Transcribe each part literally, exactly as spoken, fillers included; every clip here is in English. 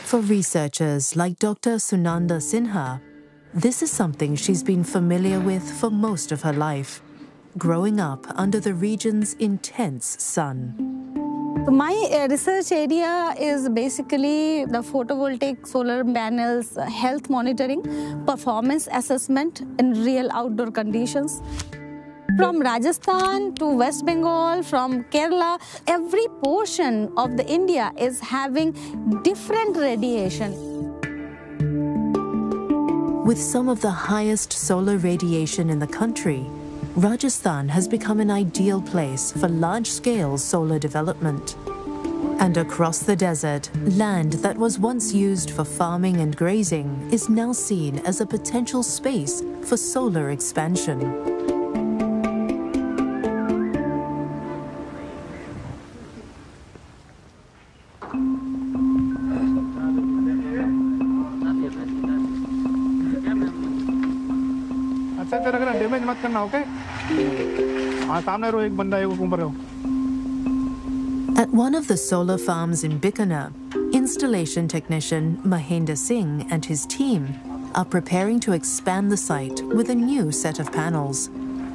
For researchers like Doctor Sunanda Sinha, this is something she's been familiar with for most of her life, growing up under the region's intense sun. My uh, research area is basically the photovoltaic solar panels, uh, health monitoring, performance assessment in real outdoor conditions. From Rajasthan to West Bengal, from Kerala, every portion of the India is having different radiation. With some of the highest solar radiation in the country, Rajasthan has become an ideal place for large-scale solar development. And across the desert, land that was once used for farming and grazing is now seen as a potential space for solar expansion. Damage मत करना, okay? हाँ, सामने रो, एक बंदा है, वो ऊपर रहो. At one of the solar farms in Bikaner, installation technician Mahendra Singh and his team are preparing to expand the site with a new set of panels.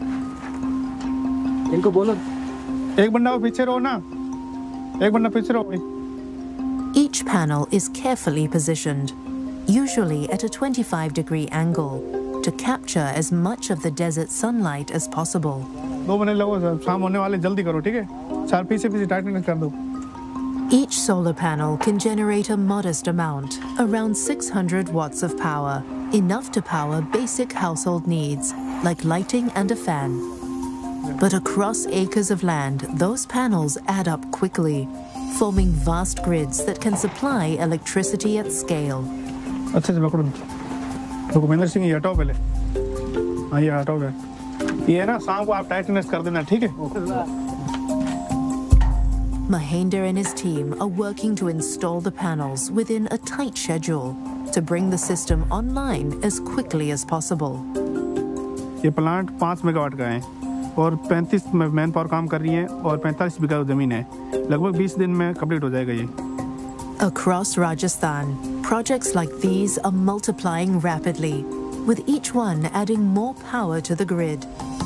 इनको बोलो, एक बंदा पीछे रहो ना, एक बंदा पीछे रहो. Each panel is carefully positioned, usually at a twenty-five degree angle, to capture as much of the desert sunlight as possible. दो बने लगो, शाम होने वाले, जल्दी करो, ठीक है? चार पीछे पीछे टाइटन कर दो. Each solar panel can generate a modest amount, around six hundred watts of power, enough to power basic household needs, like lighting and a fan. But across acres of land, those panels add up quickly, forming vast grids that can supply electricity at scale. अच्छे से पकड़ो. तो महेंद्र सिंह ये हटाओ पहले. हाँ, ये हटाओ गया. ये ना शाम को आप टाइटनेस कर देना, ठीक है? Mahendra and his team are working to install the panels within a tight schedule to bring the system online as quickly as possible. ये प्लांट पाँच मेगावाट का है और पैंतीस मैन पावर काम कर रही है और पैंतालीस बीघा जमीन है. लगभग बीस दिन में कंप्लीट हो जाएगा ये. Across Rajasthan, projects like these are multiplying rapidly, with each one adding more power to the grid.